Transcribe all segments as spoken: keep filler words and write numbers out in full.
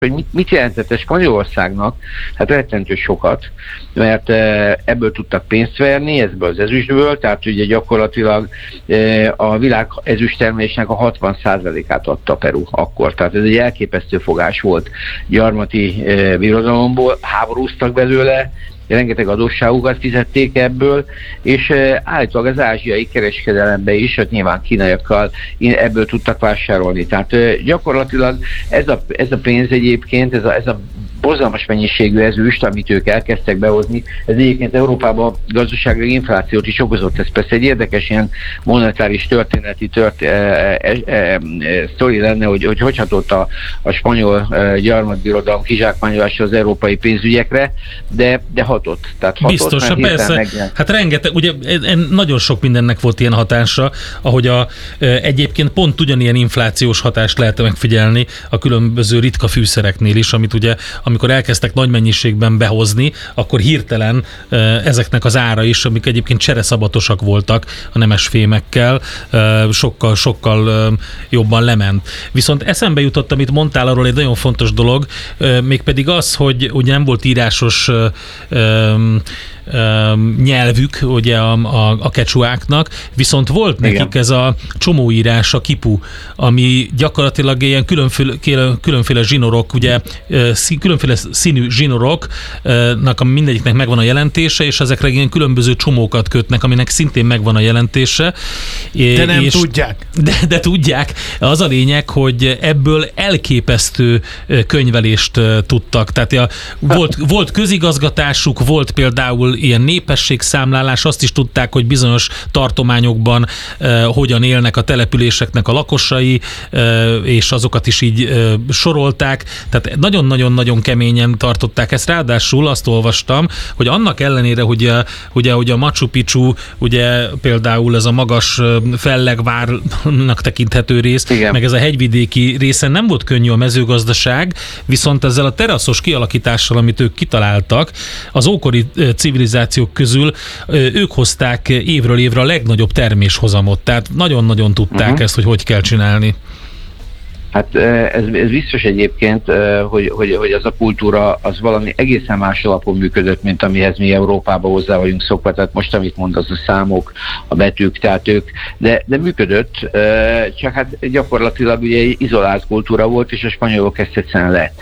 hogy mit, mit jelentett ez Spanyolországnak? Hát rettentő sokat, mert ebből tudtak pénzt verni, ebből az ezüstből, tehát ugye gyakorlatilag a világ ezüsttermelésnek a hatvan százalékát adta Peru akkor. Tehát ez egy elképesztő fogás volt gyarmati birodalomból, háborúztak belőle, rengeteg adósságukat fizették ebből, és állítólag az ázsiai kereskedelembe is, hogy nyilván kínaiakkal ebből tudtak vásárolni. Tehát gyakorlatilag ez a, ez a pénz egyébként, ez a, ez a borzalmas mennyiségű ezüst, amit ők elkezdtek behozni, ez egyébként Európában gazdasági inflációt is okozott. Ez persze egy érdekes ilyen monetáris történeti tört, e, e, e, sztori lenne, hogy hogy, hogy hatott a, a spanyol e, gyarmatbirodalom kizsákmányolása az európai pénzügyekre, de, de hatott. Tehát hatott. Biztosan, persze. Megjelent. Hát rengeteg, ugye nagyon sok mindennek volt ilyen hatása, ahogy a, egyébként pont ugyanilyen inflációs hatást lehet megfigyelni a különböző ritka fűszereknél is, amit ugye amikor elkezdtek nagy mennyiségben behozni, akkor hirtelen ezeknek az ára is, amik egyébként csereszabatosak voltak a nemes fémekkel, sokkal, sokkal jobban lement. Viszont eszembe jutott, amit mondtál arról egy nagyon fontos dolog, mégpedig az, hogy ugye nem volt írásos nyelvük ugye a, a, a kecsuáknak, viszont volt nekik igen. Ez a csomóírás, a kipu, ami gyakorlatilag ilyen különféle, különféle zsinorok, ugye különféle színű zsinoroknak, a mindegyiknek megvan a jelentése, és ezekre ilyen különböző csomókat kötnek, aminek szintén megvan a jelentése. De nem és, tudják. De, de tudják. Az a lényeg, hogy ebből elképesztő könyvelést tudtak. Tehát ja, volt, volt közigazgatásuk, volt például ilyen népességszámlálás, azt is tudták, hogy bizonyos tartományokban uh, hogyan élnek a településeknek a lakosai, uh, és azokat is így uh, sorolták. Tehát nagyon-nagyon-nagyon keményen tartották ezt. Ráadásul azt olvastam, hogy annak ellenére, hogy a, ugye, hogy a Machu Picchu, ugye például ez a magas fellegvárnak tekinthető rész, igen. meg ez a hegyvidéki részen nem volt könnyű a mezőgazdaság, viszont ezzel a teraszos kialakítással, amit ők kitaláltak, az ókori civilizációk közül ők hozták évről évre a legnagyobb terméshozamot. Tehát nagyon-nagyon tudták uh-huh. ezt, hogy hogy kell csinálni. Hát ez, ez biztos egyébként, hogy, hogy, hogy az a kultúra az valami egészen más alapon működött, mint amihez mi Európában hozzá vagyunk szokva, tehát most amit mondasz, a számok, a betűk, tehát ők, de, de működött, csak hát gyakorlatilag ugye egy izolált kultúra volt, és a spanyolok ezt egyszerűen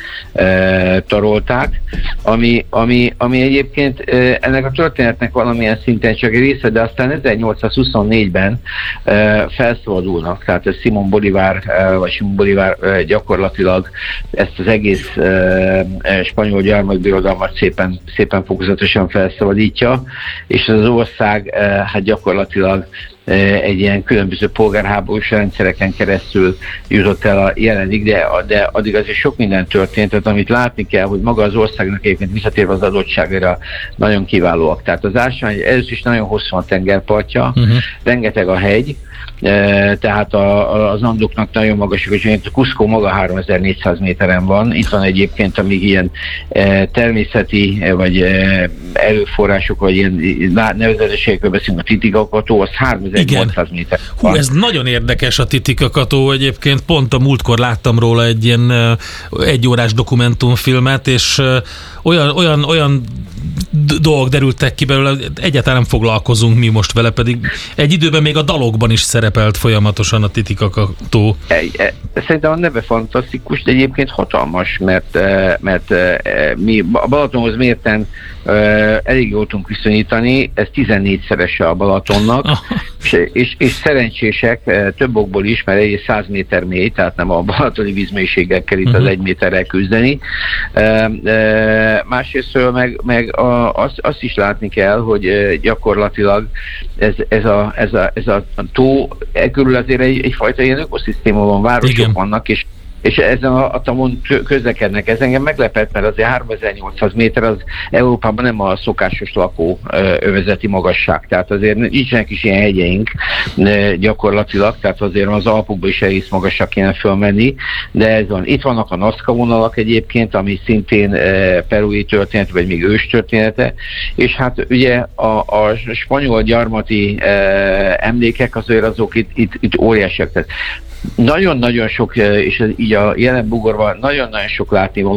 letarolták, ami, ami, ami egyébként ennek a történetnek valamilyen szinten csak egy része, de aztán ezernyolcszázhuszonnégyben felszabadulnak, tehát ez Simón Bolívar, vagy Simón Bolívar gyakorlatilag ezt az egész uh, spanyol gyarmatbirodalmat szépen, szépen fokozatosan felszabadítja, és az ország uh, hát gyakorlatilag uh, egy ilyen különböző polgárháborús rendszereken keresztül jutott el a jelenig, de, de addig azért sok minden történt, tehát amit látni kell, hogy maga az országnak egyébként visszatérve az adottságára nagyon kiválóak. Tehát az ásvány, ez is nagyon hosszú a tengerpartja, uh-huh. rengeteg a hegy, tehát a, az Andoknak nagyon magasak, és a Cusco maga háromezer-négyszáz méteren van. Itt van egyébként, amíg ilyen természeti vagy erőforrások, vagy ilyen nevezetességekről beszélünk, a Titicaca-tó, az háromezer-nyolcszáz méter. Hú, ez nagyon érdekes a Titicaca-tó, egyébként pont a múltkor láttam róla egy ilyen egyórás dokumentumfilmet, és olyan, olyan, olyan dolgok derültek ki belőle, egyáltalán nem foglalkozunk mi most vele, pedig egy időben még a dalokban is szerepelt folyamatosan a Titicaca-tó. Szerintem a neve fantasztikus, de egyébként hatalmas, mert, mert mi a Balatonhoz mérten elég jól tudunk viszonyítani, ez tizennégyszerese a Balatonnak, oh. és, és, és szerencsések több okból is, mert egy száz méter mély, tehát nem a balatoni vízmélységgel kell itt uh-huh. az egy méterrel küzdeni. Másrésztről meg, meg a, azt, azt is látni kell, hogy gyakorlatilag ez, ez, a, ez, a, ez a tó, e körül azért egy, egyfajta ilyen ökoszisztéma van, városok igen. vannak, és és ezen a, a tamon közlekednek. Ez engem meglepett, mert azért háromezer-nyolcszáz méter az Európában nem a szokásos lakó övezeti magasság. Tehát azért nincsenek is ilyen hegyeink gyakorlatilag, tehát azért az Alpokban is egész magasak kéne fölmenni, de ez van. Itt vannak a Nazca vonalak egyébként, ami szintén perui történet, vagy még ős története, és hát ugye a, a spanyol gyarmati emlékek azért azok itt, itt, itt óriásiak. Tehát Nagyon-nagyon sok, és így a jelen bugorban nagyon-nagyon sok látnivaló